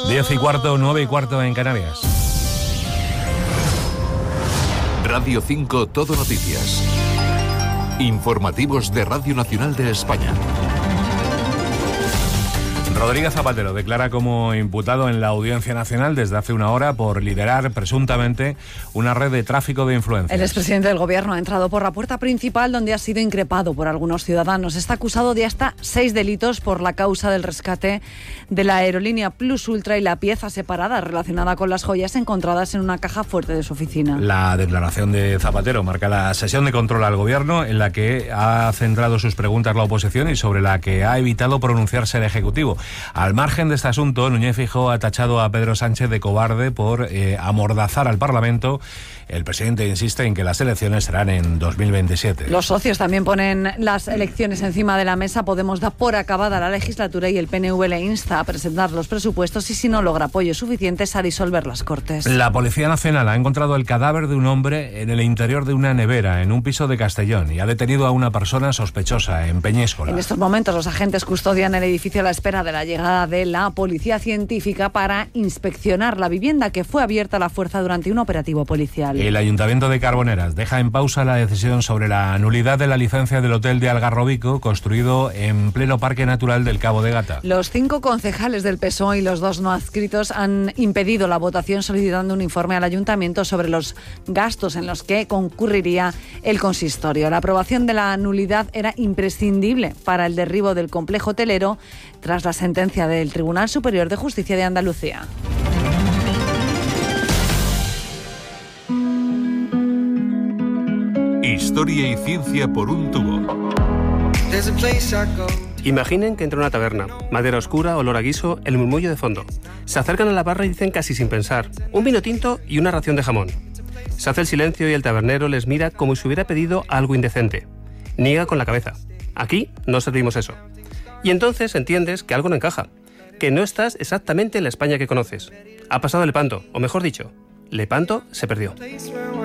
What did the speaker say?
10:15, 9:15 en Canarias. Radio 5 Todo Noticias. Informativos de Radio Nacional de España. Rodríguez Zapatero declara como imputado en la Audiencia Nacional desde hace una hora por liderar presuntamente una red de tráfico de influencias. El expresidente del Gobierno ha entrado por la puerta principal, donde ha sido increpado por algunos ciudadanos. Está acusado de hasta 6 delitos por la causa del rescate de la aerolínea Plus Ultra y la pieza separada relacionada con las joyas encontradas en una caja fuerte de su oficina. La declaración de Zapatero marca la sesión de control al Gobierno, en la que ha centrado sus preguntas la oposición y sobre la que ha evitado pronunciarse el Ejecutivo. Al margen de este asunto, Núñez Feijóo ha tachado a Pedro Sánchez de cobarde por amordazar al Parlamento. El presidente insiste en que las elecciones serán en 2027. Los socios también ponen las elecciones encima de la mesa. Podemos da por acabada la legislatura y el PNV le insta a presentar los presupuestos y, si no logra apoyos suficientes, a disolver las Cortes. La Policía Nacional ha encontrado el cadáver de un hombre en el interior de una nevera en un piso de Castellón y ha detenido a una persona sospechosa en Peñíscola. En estos momentos los agentes custodian el edificio a la espera de la llegada de la policía científica para inspeccionar la vivienda, que fue abierta a la fuerza durante un operativo policial. El Ayuntamiento de Carboneras deja en pausa la decisión sobre la nulidad de la licencia del hotel de Algarrobico, construido en pleno Parque Natural del Cabo de Gata. Los 5 concejales del PSOE y los 2 no adscritos han impedido la votación, solicitando un informe al Ayuntamiento sobre los gastos en los que concurriría el consistorio. La aprobación de la nulidad era imprescindible para el derribo del complejo hotelero tras la sentencia del Tribunal Superior de Justicia de Andalucía. Historia y ciencia por un tubo. Imaginen que entra a una taberna, madera oscura, olor a guiso, el murmullo de fondo. Se acercan a la barra y dicen casi sin pensar: un vino tinto y una ración de jamón. Se hace el silencio y el tabernero les mira como si hubiera pedido algo indecente. Niega con la cabeza: aquí no servimos eso. Y entonces entiendes que algo no encaja, que no estás exactamente en la España que conoces. Ha pasado Lepanto, o mejor dicho, Lepanto se perdió.